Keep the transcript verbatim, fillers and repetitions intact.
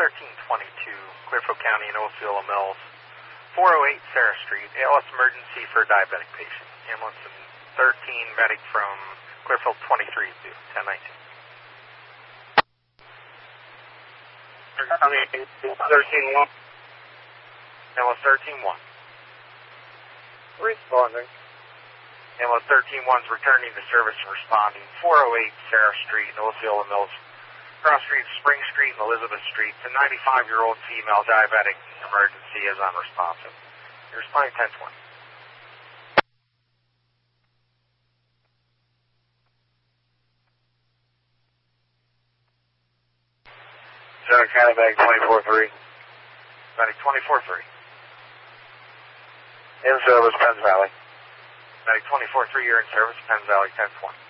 thirteen twenty-two, Clearfield County in Osceola Mills, four oh eight Sarah Street, A L S emergency for a diabetic patient. Ambulance and thirteen, medic from Clearfield twenty-three to ten nineteen. thirteen one. Ambulance thirteen one. Responding. Ambulance thirteen one's returning to service and responding. four oh eight Sarah Street in Osceola Mills, cross street Spring Street and Elizabeth Street. A ninety-five-year-old female diabetic emergency is unresponsive. You're responding ten twenty. Center County Medic twenty-four three. Medic twenty-four three. In service, Penns Valley. Medic twenty-four three, you're in service, Penns Valley ten twenty.